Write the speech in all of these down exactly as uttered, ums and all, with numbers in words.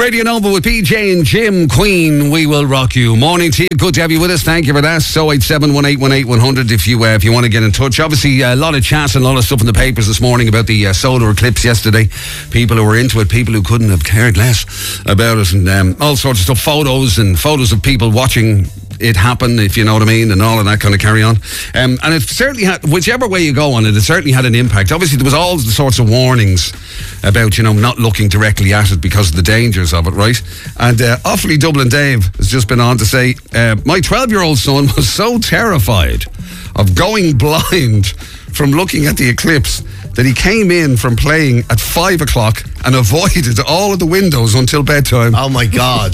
Radio Nova with P J and Jim Queen. We will rock you. Morning to you. Good to have you with us. Thank you for that. So eight seven one eight one eight one hundred if you uh, if you want to get in touch. Obviously, uh, a lot of chat and a lot of stuff in the papers this morning about the uh, solar eclipse yesterday. People who were into it, people who couldn't have cared less about it, and um, all sorts of stuff. Photos and photos of people watching it happen, if you know what I mean, and all of that kind of carry on. Um, and it certainly had, whichever way you go on it, it certainly had an impact. Obviously, there was all the sorts of warnings about, you know, not looking directly at it because of the dangers of it, right? And uh, Offaly Dublin Dave has just been on to say, uh, my twelve-year-old son was so terrified of going blind from looking at the eclipse that he came in from playing at five o'clock and avoided all of the windows until bedtime. Oh my God.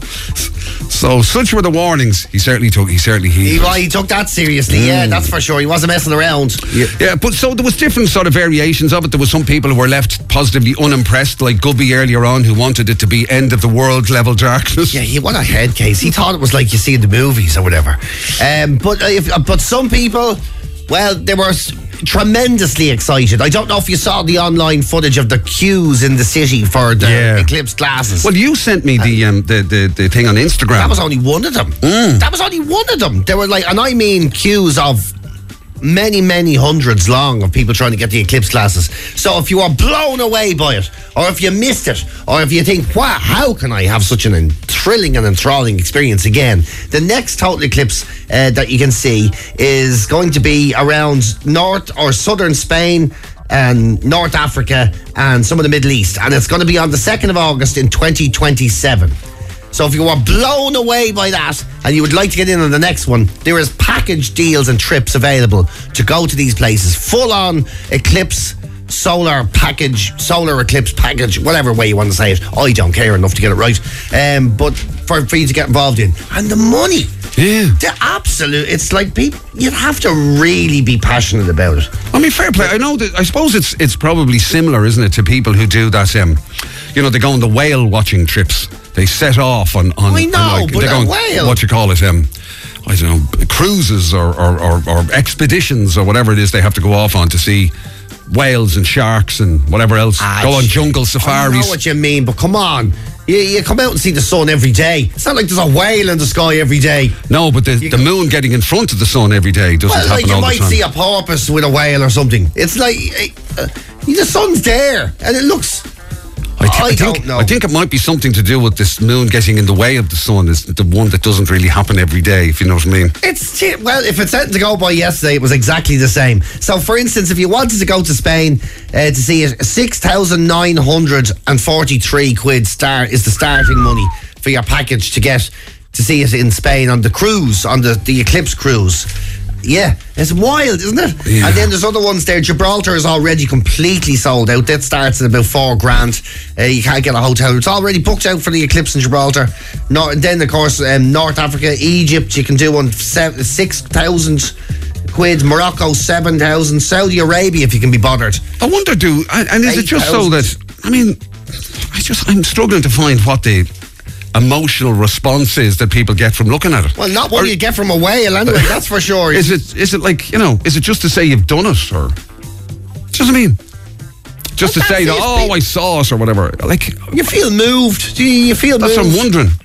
So such were the warnings. He certainly took. He certainly heeded. He, well, he took that seriously. Mm. Yeah, that's for sure. He wasn't messing around. Yeah. yeah, but so there was different sort of variations of it. There was some people who were left positively unimpressed, like Gubby earlier on, who wanted it to be end of the world level darkness. Yeah, he what a head case. He thought it was like you see in the movies or whatever. Um, but uh, if, uh, but some people, well, they were tremendously excited. I don't know if you saw the online footage of the queues in the city for the yeah. eclipse glasses. Well, you sent me the um, the, the the thing on Instagram. That was only one of them. Mm. That was only one of them. There were like, and I mean queues of many, many hundreds long of people trying to get the eclipse glasses. So if you are blown away by it, or if you missed it, or if you think, wow, how can I have such an thrilling and enthralling experience again? The next total eclipse uh, that you can see is going to be around north or southern Spain and North Africa and some of the Middle East. And it's going to be on the second of August in twenty twenty-seven. So if you are blown away by that and you would like to get in on the next one, there is package deals and trips available to go to these places. Full on eclipse solar package, solar eclipse package, whatever way you want to say it. I don't care enough to get it right. Um, but for, for you to get involved in. And the money. Yeah. The absolute, it's like people, you'd have to really be passionate about it. I mean, fair play. I know that, I suppose it's it's probably similar, isn't it, to people who do that, um, you know, they go on the whale watching trips. They set off on, on I know, on like, but they're a going, whale. what you call it, um, I don't know, cruises or, or, or, or expeditions or whatever it is they have to go off on to see whales and sharks and whatever else. Ah, go on jungle safaris. I know what you mean, but come on. You, you come out and see the sun every day. It's not like there's a whale in the sky every day. No, but the, the moon getting in front of the sun every day doesn't well, happen like all the time. you might see a porpoise with a whale or something. It's like uh, the sun's there and it looks. I, th- I, I think, don't know. I think it might be something to do with this moon getting in the way of the sun. Is the one that doesn't really happen every day, if you know what I mean. It's well, if it's set to go by yesterday, it was exactly the same. So, for instance, if you wanted to go to Spain uh, to see it, six thousand nine hundred and forty-three quid start is the starting money for your package to get to see it in Spain on the cruise, on the, the Eclipse cruise. Yeah, it's wild, isn't it? Yeah. And then there's other ones there. Gibraltar is already completely sold out. That starts at about four grand. Uh, you can't get a hotel. It's already booked out for the eclipse in Gibraltar. No, and then, of course, um, North Africa, Egypt, you can do on seven, six thousand quid. Morocco, seven thousand. Saudi Arabia, if you can be bothered. I wonder, do and is it just so that? I mean, I just I'm struggling to find what the emotional response is that people get from looking at it. Well, not what or, you get from a whale anyway, that's for sure. Is it is it like, you know, is it just to say you've done it, or do you know what I mean? Just well, to say that, oh, I saw it or whatever. Like, you feel moved. Do you, you feel that's moved? That's what I'm wondering.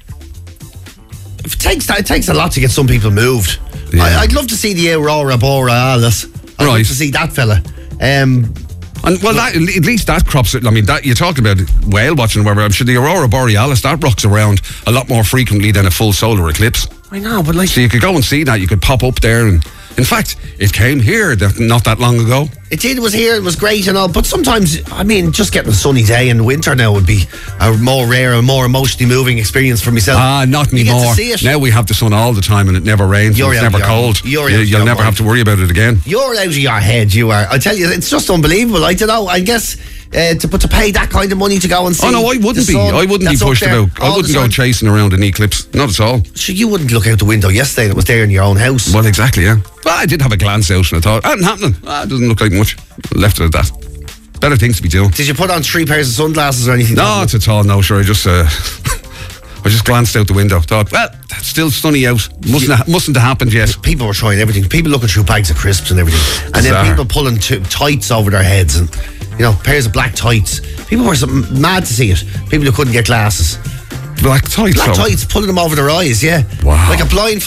It takes it takes a lot to get some people moved. Yeah. I, I'd love to see the Aurora Borealis. I'd right. love to see that fella. Um, And well, that, at least that crops it. I mean, that you're talking about whale watching, whatever. I'm sure the Aurora Borealis that rocks around a lot more frequently than a full solar eclipse. I know, but like, so you could go and see that. You could pop up there, and in fact, it came here that, not that long ago. It did. It was here. It was great and all. But sometimes, I mean, just getting a sunny day in winter now would be a more rare and more emotionally moving experience for myself. Ah, not you anymore. Get to see it. Now we have the sun all the time, and it never rains. You're and it's out never of your, cold. You're you, out you'll of never mind. have to worry about it again. You're out of your head. You are. I tell you, it's just unbelievable. I don't know. I guess. Uh, to, but to pay that kind of money to go and see. Oh no, I wouldn't be. I wouldn't be pushed about. I wouldn't go chasing around an eclipse. Not at all. So you wouldn't look out the window yesterday that was there in your own house. Well, exactly, yeah. Well, I did have a glance out and I thought, ah, it happening. Ah, it doesn't look like much. Left it at that. Better things to be doing. Did you put on three pairs of sunglasses or anything? No, not at all. No, sure. I just, uh, I just glanced out the window. Thought, well, it's still sunny out. Mustn't yeah. ha- mustn't have happened yet. People were trying everything. People looking through bags of crisps and everything, and Bizarre. then people pulling t- tights over their heads and. You know, pairs of black tights. People were something mad to see it. People who couldn't get glasses. black tights. Black so. tights, pulling them over their eyes, yeah. Wow. Like a blind